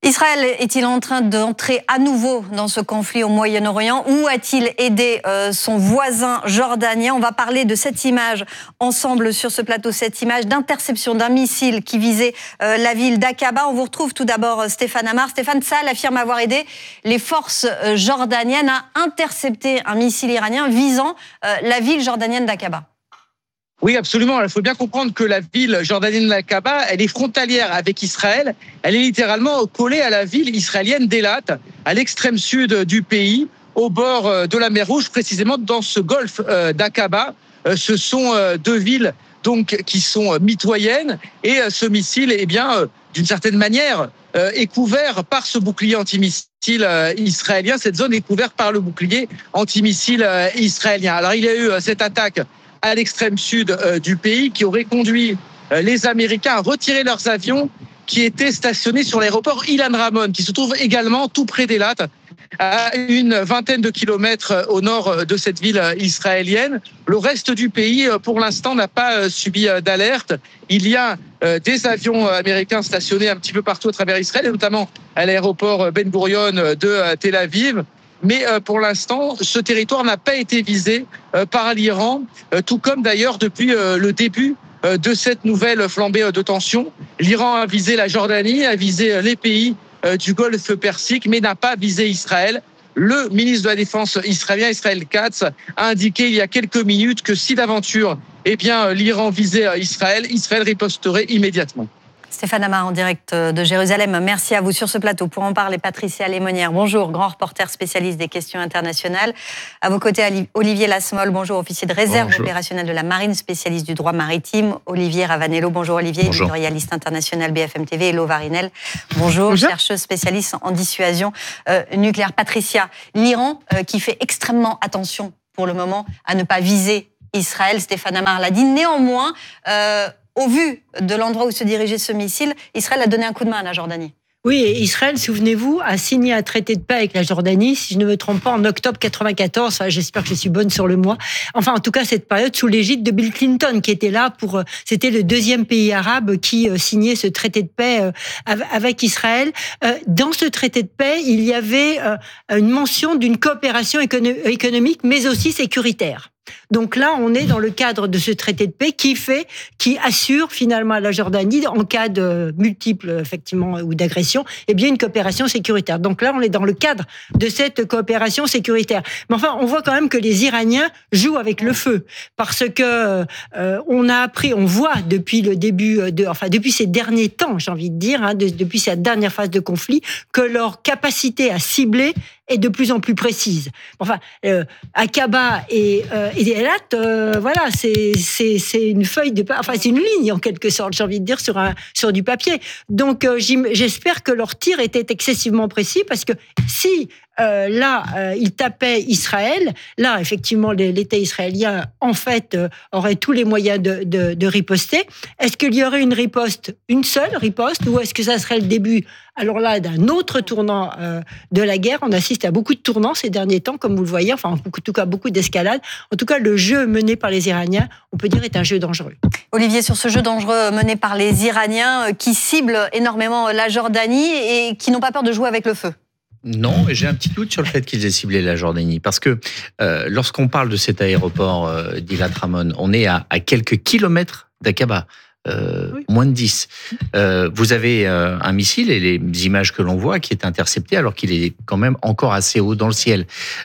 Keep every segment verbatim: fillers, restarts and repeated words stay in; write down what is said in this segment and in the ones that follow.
Israël est-il en train d'entrer à nouveau dans ce conflit au Moyen-Orient ou a-t-il aidé euh, son voisin jordanien? On va parler de cette image ensemble sur ce plateau, cette image d'interception d'un missile qui visait euh, la ville d'Aqaba. On vous retrouve tout d'abord Stéphane Amar. Stéphane, Tsahal affirme avoir aidé les forces euh, jordaniennes à intercepter un missile iranien visant euh, la ville jordanienne d'Aqaba. Oui, absolument. Il faut bien comprendre que la ville jordanienne d'Aqaba, elle est frontalière avec Israël. Elle est littéralement collée à la ville israélienne d'Eilat, à l'extrême sud du pays, au bord de la mer Rouge, précisément dans ce golfe d'Aqaba. Ce sont deux villes donc qui sont mitoyennes et ce missile, eh bien, d'une certaine manière, est couvert par ce bouclier antimissile israélien. Cette zone est couverte par le bouclier antimissile israélien. Alors, il y a eu cette attaque à l'extrême sud du pays, qui aurait conduit les Américains à retirer leurs avions qui étaient stationnés sur l'aéroport Ilan Ramon, qui se trouve également tout près d'Eilat, à une vingtaine de kilomètres au nord de cette ville israélienne. Le reste du pays, pour l'instant, n'a pas subi d'alerte. Il y a des avions américains stationnés un petit peu partout à travers Israël, et notamment à l'aéroport Ben Gurion de Tel Aviv. Mais pour l'instant, ce territoire n'a pas été visé par l'Iran, tout comme d'ailleurs depuis le début de cette nouvelle flambée de tension. L'Iran a visé la Jordanie, a visé les pays du Golfe Persique, mais n'a pas visé Israël. Le ministre de la Défense israélien, Israël Katz, a indiqué il y a quelques minutes que si d'aventure, eh bien, l'Iran visait Israël, Israël riposterait immédiatement. Stéphane Amar en direct de Jérusalem. Merci à vous sur ce plateau. Pour en parler, Patricia Lémonière, bonjour, grand reporter spécialiste des questions internationales. À vos côtés, Olivier Lasmole, bonjour, officier de réserve bonjour. opérationnel de la Marine, spécialiste du droit maritime. Olivier Ravanello, bonjour Olivier, bonjour. Éditorialiste international B F M T V. Hello Varinel, bonjour, bonjour, chercheuse spécialiste en dissuasion euh, nucléaire. Patricia, l'Iran euh, qui fait extrêmement attention pour le moment à ne pas viser Israël, Stéphane Amar l'a dit. Néanmoins, euh, au vu de l'endroit où se dirigeait ce missile, Israël a donné un coup de main à la Jordanie. Oui, et Israël, souvenez-vous, a signé un traité de paix avec la Jordanie, si je ne me trompe pas, en octobre quatre-vingt-quatorze. Enfin, j'espère que je suis bonne sur le mois. Enfin, en tout cas, cette période sous l'égide de Bill Clinton, qui était là pour... C'était le deuxième pays arabe qui signait ce traité de paix avec Israël. Dans ce traité de paix, il y avait une mention d'une coopération économique, mais aussi sécuritaire. Donc là, on est dans le cadre de ce traité de paix qui fait, qui assure finalement à la Jordanie, en cas de multiples, effectivement, ou d'agression, eh bien, une coopération sécuritaire. Donc là, on est dans le cadre de cette coopération sécuritaire. Mais enfin, on voit quand même que les Iraniens jouent avec le feu. Parce que, euh, on a appris, on voit depuis le début de, enfin, depuis ces derniers temps, j'ai envie de dire, hein, de, depuis cette dernière phase de conflit, que leur capacité à cibler est de plus en plus précise. Enfin, euh, Aqaba et, euh, et Eilat, euh, voilà, c'est, c'est, c'est une feuille de, enfin, c'est une ligne en quelque sorte, j'ai envie de dire, sur un, sur du papier. Donc, euh, j'espère que leur tir était excessivement précis, parce que si Euh, là, euh, il tapait Israël. Là, effectivement, l'État israélien, en fait, euh, aurait tous les moyens de, de, de riposter. Est-ce qu'il y aurait une riposte, une seule riposte, ou est-ce que ça serait le début, alors là, d'un autre tournant euh, de la guerre? On assiste à beaucoup de tournants ces derniers temps, comme vous le voyez, enfin, en tout cas, beaucoup d'escalade. En tout cas, le jeu mené par les Iraniens, on peut dire, est un jeu dangereux. Olivier, sur ce jeu dangereux mené par les Iraniens, qui ciblent énormément la Jordanie et qui n'ont pas peur de jouer avec le feu. Non, j'ai un petit doute sur le fait qu'ils aient ciblé la Jordanie, parce que euh, lorsqu'on parle de cet aéroport euh, d'Ilat Ramon, on est à, à quelques kilomètres d'Aqaba. Euh, oui. Moins de dix. Euh, vous avez euh, un missile et les images que l'on voit qui est intercepté alors qu'il est quand même encore assez haut dans le ciel.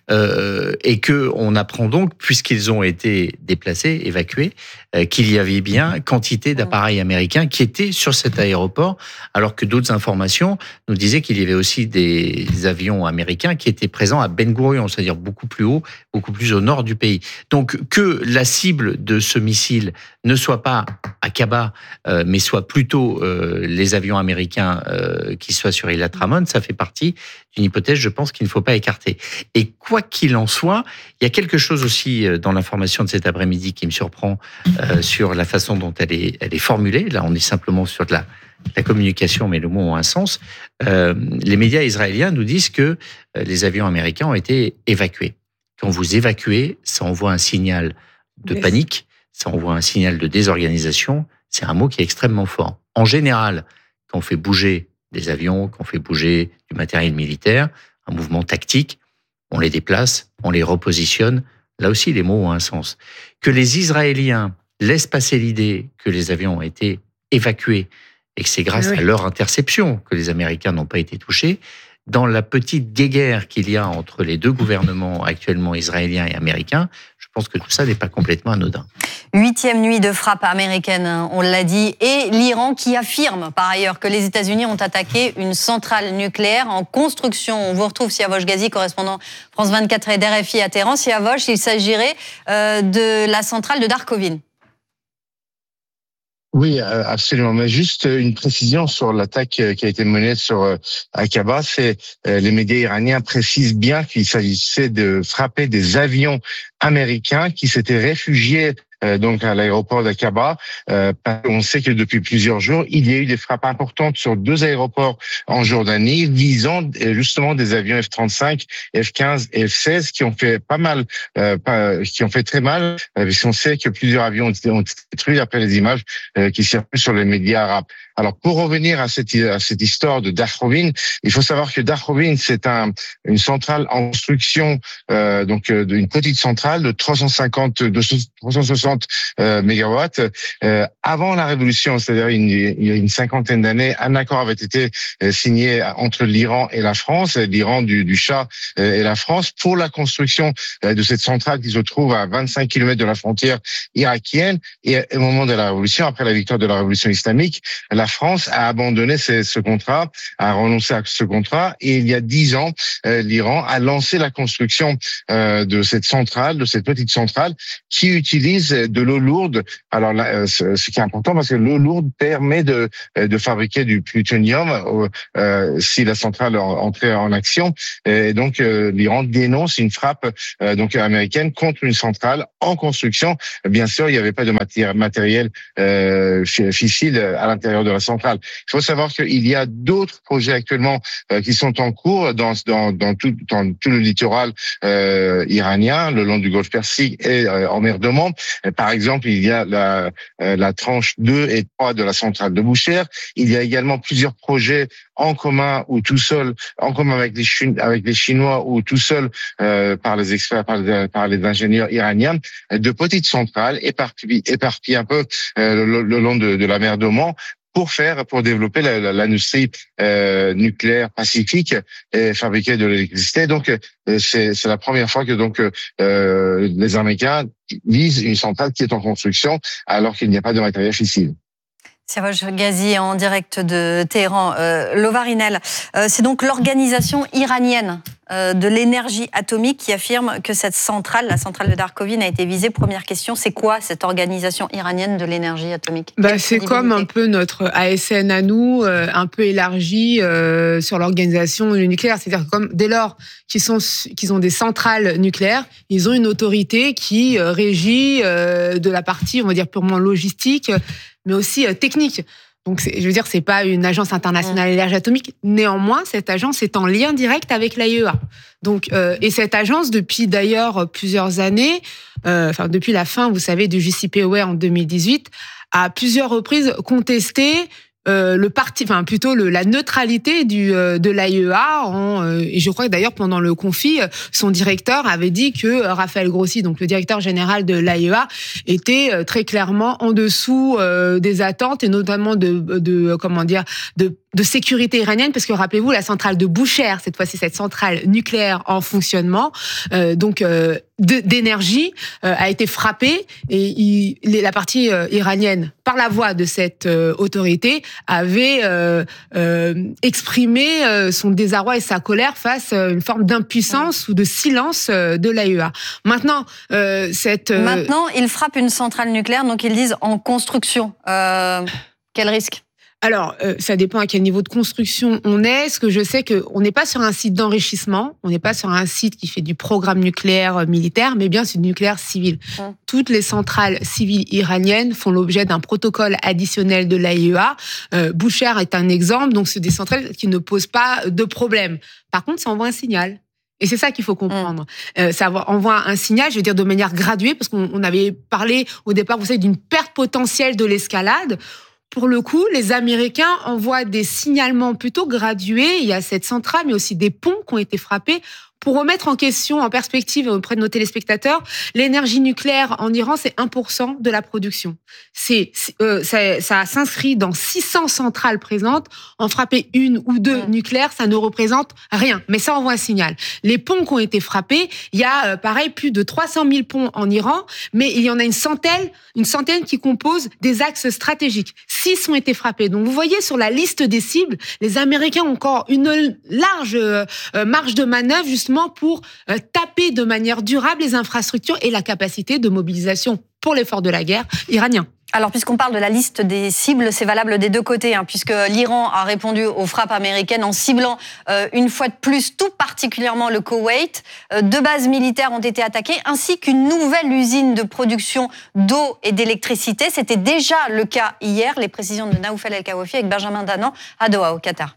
Euh, et que on apprend donc, puisqu'ils ont été déplacés, évacués, euh, qu'il y avait bien quantité d'appareils américains qui étaient sur cet aéroport, alors que d'autres informations nous disaient qu'il y avait aussi des avions américains qui étaient présents à Ben Gurion, c'est-à-dire beaucoup plus haut, beaucoup plus au nord du pays. Donc que la cible de ce missile ne soit pas Aqaba, euh, mais soit plutôt euh, les avions américains euh, qui soient sur Eilat Ramon, ça fait partie d'une hypothèse, je pense, qu'il ne faut pas écarter. Et quoi qu'il en soit, il y a quelque chose aussi dans l'information de cet après-midi qui me surprend euh, sur la façon dont elle est, elle est formulée. Là, on est simplement sur de la, la communication, mais le mot a un sens. Euh, les médias israéliens nous disent que euh, les avions américains ont été évacués. Quand vous évacuez, ça envoie un signal de panique, ça envoie un signal de désorganisation. C'est un mot qui est extrêmement fort. En général, quand on fait bouger des avions, qu'on fait bouger du matériel militaire, un mouvement tactique, on les déplace, on les repositionne. Là aussi, les mots ont un sens. Que les Israéliens laissent passer l'idée que les avions ont été évacués et que c'est grâce oui. à leur interception que les Américains n'ont pas été touchés, dans la petite guéguerre qu'il y a entre les deux gouvernements actuellement israéliens et américains, je pense que tout ça n'est pas complètement anodin. Huitième nuit de frappe américaine, on l'a dit, et l'Iran qui affirme par ailleurs que les États-Unis ont attaqué une centrale nucléaire en construction. On vous retrouve Siavosh Ghazi, correspondant France vingt-quatre et d'R F I à Téhéran. Siavosh, il s'agirait euh, de la centrale de Darkovine. Oui, absolument. Mais juste une précision sur l'attaque qui a été menée sur Aqaba, c'est les médias iraniens précisent bien qu'il s'agissait de frapper des avions américains qui s'étaient réfugiés donc à l'aéroport d'Aqaba. Euh, on sait que depuis plusieurs jours, il y a eu des frappes importantes sur deux aéroports en Jordanie, visant justement des avions F trente-cinq, F quinze et F seize qui ont fait pas mal, euh, pas, qui ont fait très mal, euh, puisqu'on sait que plusieurs avions ont été, ont été détruits après les images euh, qui circulent sur les médias arabes. Alors, pour revenir à cette, à cette histoire de Darkovine, il faut savoir que Darkovine, c'est un, une centrale en construction, euh, donc euh, une petite centrale de trois cent cinquante, de trois cent soixante euh, mégawatts. Euh, avant la révolution, c'est-à-dire une, il y a une cinquantaine d'années, un accord avait été euh, signé entre l'Iran et la France, l'Iran du, du Shah euh, et la France, pour la construction euh, de cette centrale qui se trouve à vingt-cinq kilomètres de la frontière irakienne. Et au moment de la révolution, après la victoire de la révolution islamique, la La France a abandonné ce, ce contrat, a renoncé à ce contrat, et il y a dix ans, euh, l'Iran a lancé la construction euh, de cette centrale, de cette petite centrale, qui utilise de l'eau lourde. Alors là, ce, ce qui est important, parce que l'eau lourde permet de, de fabriquer du plutonium euh, si la centrale entrait en action. Et donc euh, l'Iran dénonce une frappe euh, donc américaine contre une centrale en construction. Bien sûr, il n'y avait pas de matière, matériel euh, fissile à l'intérieur de la centrale. Il faut savoir qu'il y a d'autres projets actuellement euh, qui sont en cours dans dans dans tout dans tout le littoral euh, iranien, le long du Golfe Persique et euh, en mer d'Oman. Par exemple, il y a la euh, la tranche deux et trois de la centrale de Boucher. Il y a également plusieurs projets en commun ou tout seul, en commun avec les Chinois, avec les Chinois ou tout seul euh, par les experts, par les, par les ingénieurs iraniens, de petites centrales éparpillées, éparpillées un peu euh, le, le long de, de la mer d'Oman, pour faire, pour développer l'industrie euh, nucléaire pacifique et fabriquer de l'électricité. Donc, c'est, c'est la première fois que donc euh, les Américains visent une centrale qui est en construction alors qu'il n'y a pas de matériel fissile. Siavosh Ghazi en direct de Téhéran. Euh, Lovarinel, euh, c'est donc l'organisation iranienne euh, de l'énergie atomique qui affirme que cette centrale, la centrale de Darkovine, a été visée. Première question, c'est quoi cette organisation iranienne de l'énergie atomique ? Bah, c'est comme un peu notre A S N à nous, euh, un peu élargi euh, sur l'organisation nucléaire. C'est-à-dire que comme dès lors qu'ils sont qu'ils ont des centrales nucléaires, ils ont une autorité qui euh, régit euh, de la partie, on va dire purement logistique, mais aussi euh, technique. Donc, c'est, je veux dire, c'est pas une agence internationale de l'énergie atomique. Néanmoins, cette agence est en lien direct avec l'A I E A. Donc, euh, et cette agence, depuis d'ailleurs plusieurs années, euh, enfin depuis la fin, vous savez, du J C P O A en deux mille dix-huit, a à plusieurs reprises contesté Euh, le parti, enfin plutôt le, la neutralité du euh, de l'A I E A. En, euh, et je crois que d'ailleurs pendant le conflit, son directeur avait dit que euh, Raphaël Grossi, donc le directeur général de l'A I E A, était euh, très clairement en dessous euh, des attentes et notamment de, de, de comment dire de de sécurité iranienne, parce que rappelez-vous, la centrale de Boucher, cette fois-ci cette centrale nucléaire en fonctionnement, euh, donc euh, de, d'énergie, euh, a été frappée, et il, la partie euh, iranienne, par la voix de cette euh, autorité, avait euh, euh, exprimé euh, son désarroi et sa colère face à une forme d'impuissance ou de silence euh, de l'A I E A. Maintenant, euh, cette... Euh... Maintenant, ils frappent une centrale nucléaire, donc ils disent en construction. Euh, quel risque ? Alors, euh, ça dépend à quel niveau de construction on est. Ce que je sais, qu'on n'est pas sur un site d'enrichissement, on n'est pas sur un site qui fait du programme nucléaire militaire, mais bien sur du nucléaire civil. Mmh. Toutes les centrales civiles iraniennes font l'objet d'un protocole additionnel de l'A I E A. Euh, Boucher est un exemple, donc c'est des centrales qui ne posent pas de problème. Par contre, ça envoie un signal. Et c'est ça qu'il faut comprendre. Mmh. Euh, ça envoie un signal, je veux dire, de manière graduée, parce qu'on on avait parlé au départ, vous savez, d'une perte potentielle de l'escalade. pour le coup, les Américains envoient des signalements plutôt gradués. Il y a cette centrale, mais aussi des ponts qui ont été frappés. Pour remettre en question, en perspective auprès de nos téléspectateurs, l'énergie nucléaire en Iran, c'est un pour cent de la production. C'est, euh, ça, ça s'inscrit dans six cents centrales présentes. En frapper une ou deux mmh. nucléaires, ça ne représente rien. Mais ça envoie un signal. Les ponts qui ont été frappés, il y a, euh, pareil, plus de trois cent mille ponts en Iran, mais il y en a une centaine, une centaine qui composent des axes stratégiques. Six ont été frappés. Donc, vous voyez, sur la liste des cibles, les Américains ont encore une large euh, marge de manœuvre, justement, pour euh, taper de manière durable les infrastructures et la capacité de mobilisation pour l'effort de la guerre iranien. Alors, puisqu'on parle de la liste des cibles, c'est valable des deux côtés, hein, puisque l'Iran a répondu aux frappes américaines en ciblant euh, une fois de plus, tout particulièrement le Koweït. Euh, deux bases militaires ont été attaquées, ainsi qu'une nouvelle usine de production d'eau et d'électricité. C'était déjà le cas hier. Les précisions de Naoufal El-Kawafi avec Benjamin Danan à Doha, au Qatar.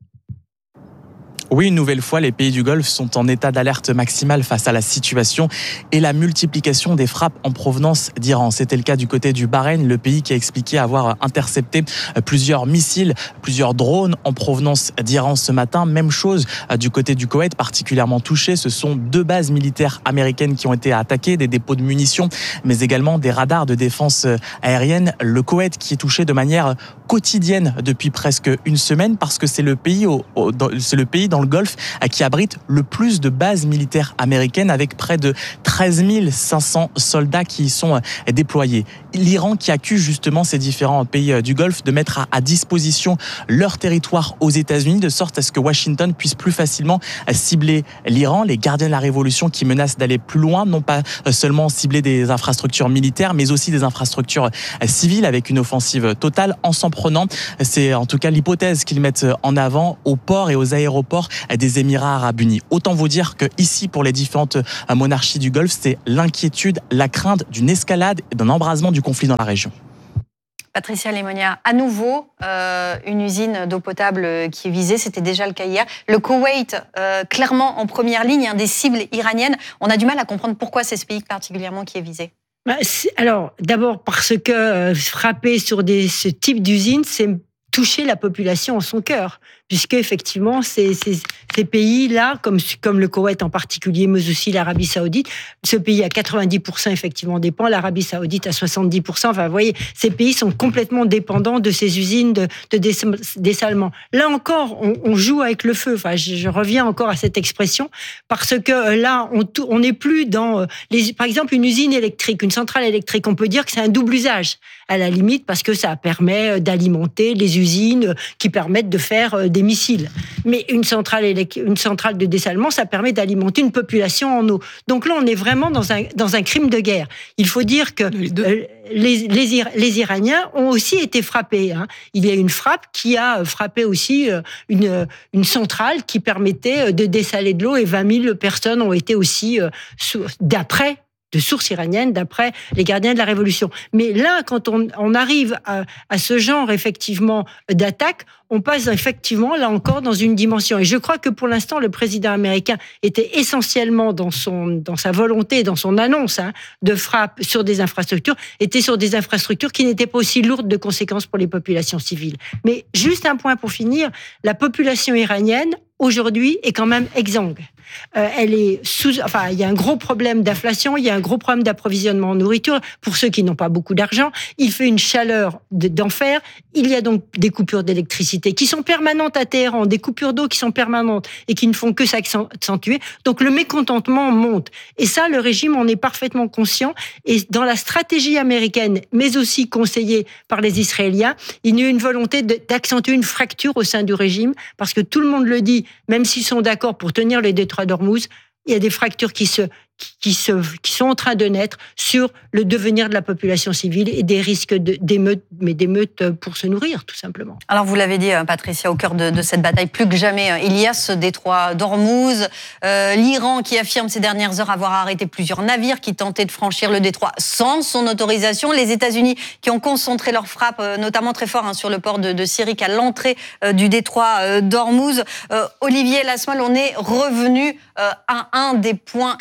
Oui, une nouvelle fois, les pays du Golfe sont en état d'alerte maximale face à la situation et la multiplication des frappes en provenance d'Iran. C'était le cas du côté du Bahreïn, le pays qui a expliqué avoir intercepté plusieurs missiles, plusieurs drones en provenance d'Iran ce matin. Même chose du côté du Koweït, particulièrement touché. Ce sont deux bases militaires américaines qui ont été attaquées, des dépôts de munitions, mais également des radars de défense aérienne. Le Koweït qui est touché de manière quotidienne depuis presque une semaine parce que c'est le pays, au, au, c'est le pays dans le Golfe qui abrite le plus de bases militaires américaines avec près de treize mille cinq cents soldats qui y sont déployés. L'Iran qui accuse justement ces différents pays du Golfe de mettre à, à disposition leur territoire aux États-Unis de sorte à ce que Washington puisse plus facilement cibler l'Iran. Les gardiens de la révolution qui menacent d'aller plus loin, non pas seulement cibler des infrastructures militaires mais aussi des infrastructures civiles avec une offensive totale en s'en prenant. C'est en tout cas l'hypothèse qu'ils mettent en avant aux ports et aux aéroports des Émirats arabes unis. Autant vous dire que ici, pour les différentes monarchies du Golfe, c'est l'inquiétude, la crainte d'une escalade et d'un embrasement du conflit dans la région. Patricia Lemonnier, à nouveau, euh, une usine d'eau potable qui est visée, c'était déjà le cas hier. Le Koweït, euh, clairement en première ligne, hein, des cibles iraniennes. On a du mal à comprendre pourquoi c'est ce pays particulièrement qui est visé. Alors, d'abord parce que euh, frapper sur des, ce type d'usine, c'est toucher la population en son cœur, puisque effectivement ces, ces, ces pays-là, comme, comme le Koweït en particulier, mais aussi l'Arabie Saoudite, ce pays à quatre-vingt-dix pour cent effectivement dépend, l'Arabie Saoudite à soixante-dix pour cent. Enfin, vous voyez, ces pays sont complètement dépendants de ces usines de, de dessalement. Là encore, on, on joue avec le feu. Enfin, je, je reviens encore à cette expression parce que là, on on n'est plus dans les, par exemple, une usine électrique, une centrale électrique. On peut dire que c'est un double usage à la limite parce que ça permet d'alimenter les usines qui permettent de faire des missiles. Mais une centrale, une centrale de dessalement, ça permet d'alimenter une population en eau. Donc là, on est vraiment dans un, dans un crime de guerre. Il faut dire que les, euh, les, les, les Iraniens ont aussi été frappés. Hein. Il y a une frappe qui a frappé aussi une, une centrale qui permettait de dessaler de l'eau et vingt mille personnes ont été aussi, euh, d'après de sources iraniennes, d'après les gardiens de la révolution. Mais là, quand on, on arrive à, à ce genre, effectivement, d'attaque, on passe effectivement, là encore, dans une dimension. Et je crois que pour l'instant, le président américain était essentiellement dans, son, dans sa volonté, dans son annonce hein, de frappe sur des infrastructures, était sur des infrastructures qui n'étaient pas aussi lourdes de conséquences pour les populations civiles. Mais juste un point pour finir, la population iranienne, aujourd'hui, est quand même exsangue. Euh, elle est sous, enfin, il y a un gros problème d'inflation, il y a un gros problème d'approvisionnement en nourriture pour ceux qui n'ont pas beaucoup d'argent. Il fait une chaleur de, d'enfer. Il y a donc des coupures d'électricité qui sont permanentes à Téhéran, des coupures d'eau qui sont permanentes et qui ne font que s'accentuer. Donc le mécontentement monte. Et ça, le régime en est parfaitement conscient. Et dans la stratégie américaine, mais aussi conseillée par les Israéliens, il y a une volonté de, d'accentuer une fracture au sein du régime parce que tout le monde le dit, même s'ils sont d'accord pour tenir le détroit d'Ormuz, il y a des fractures qui se, qui, se, qui sont en train de naître sur le devenir de la population civile et des risques de, d'émeutes, mais d'émeutes pour se nourrir, tout simplement. Alors, vous l'avez dit, Patricia, au cœur de, de cette bataille, plus que jamais, il y a ce détroit d'Ormuz. Euh, L'Iran qui affirme ces dernières heures avoir arrêté plusieurs navires qui tentaient de franchir le détroit sans son autorisation. Les États-Unis qui ont concentré leurs frappes, notamment très fort hein, sur le port de, de Sirik à l'entrée euh, du détroit euh, d'Ormuz. Euh, Olivier Lasmol, on est revenu euh, à un des points essentiels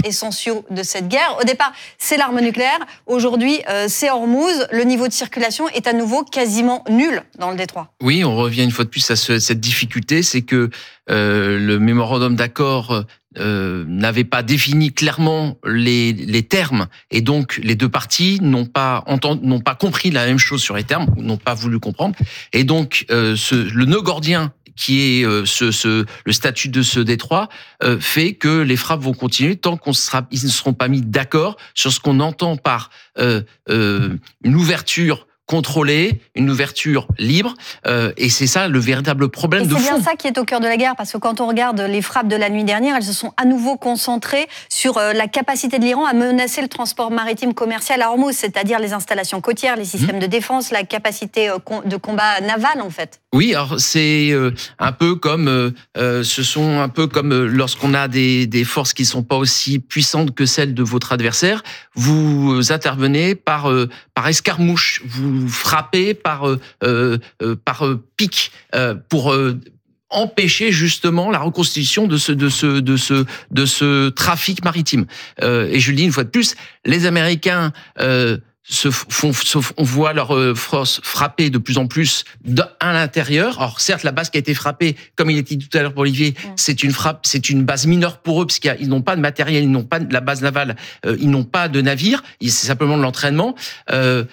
commerciaux de cette guerre. Au départ, c'est l'arme nucléaire. Aujourd'hui, euh, c'est Hormuz. Le niveau de circulation est à nouveau quasiment nul dans le détroit. Oui, on revient une fois de plus à ce, cette difficulté, c'est que euh, le mémorandum d'accord euh, n'avait pas défini clairement les, les termes, et donc les deux parties n'ont pas entendu, n'ont pas compris la même chose sur les termes, ou n'ont pas voulu comprendre, et donc euh, ce, le nœud gordien qui est euh, ce, ce, le statut de ce détroit, euh, fait que les frappes vont continuer tant qu'on sera, ils ne seront pas mis d'accord sur ce qu'on entend par euh, euh, une ouverture contrôlée, une ouverture libre, euh, et c'est ça le véritable problème et de fond. C'est bien ça qui est au cœur de la guerre, parce que quand on regarde les frappes de la nuit dernière, elles se sont à nouveau concentrées sur euh, la capacité de l'Iran à menacer le transport maritime commercial à Hormuz, c'est-à-dire les installations côtières, les systèmes mmh. de défense, la capacité euh, de combat naval en fait. Oui, alors c'est euh, un peu comme, euh, euh, ce sont un peu comme euh, lorsqu'on a des, des forces qui sont pas aussi puissantes que celles de votre adversaire, vous intervenez par euh, par escarmouche, vous frappez par euh, euh, par euh, pic euh, pour euh, empêcher justement la reconstitution de ce de ce de ce de ce trafic maritime. Euh, et je le dis une fois de plus, les Américains euh, se font, se, on voit leur force frapper de plus en plus à l'intérieur. Alors certes, la base qui a été frappée, comme il était dit tout à l'heure pour Olivier, mmh. c'est une frappe, c'est une base mineure pour eux, puisqu'ils n'ont pas de matériel, ils n'ont pas de la base navale, euh, ils n'ont pas de navire, c'est simplement de l'entraînement. Euh,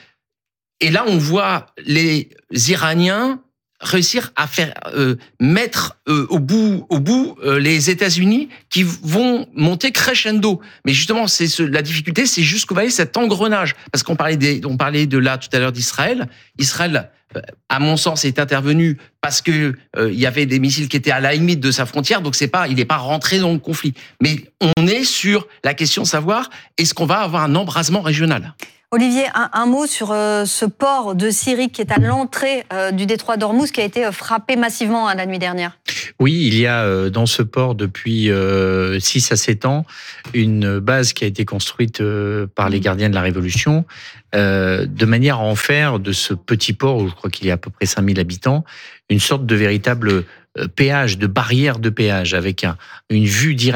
et là, on voit les Iraniens réussir à faire euh, mettre euh, au bout, au bout euh, les États-Unis qui vont monter crescendo. Mais justement, c'est ce, la difficulté, c'est jusqu'où va aller cet engrenage. Parce qu'on parlait des, on parlait de là tout à l'heure d'Israël. Israël, à mon sens, est intervenu parce que euh, il y avait des missiles qui étaient à la limite de sa frontière. Donc c'est pas, il n'est pas rentré dans le conflit. Mais on est sur la question de savoir est-ce qu'on va avoir un embrasement régional. Olivier, un, un mot sur euh, ce port de Syrie qui est à l'entrée euh, du détroit d'Ormuz, qui a été euh, frappé massivement hein, la nuit dernière. Oui, il y a euh, dans ce port depuis euh, six à sept ans une base qui a été construite euh, par les gardiens de la Révolution euh, de manière à en faire de ce petit port, où je crois qu'il y a à peu près cinq mille habitants, une sorte de véritable péage, de barrière de péage, avec un, une vue directe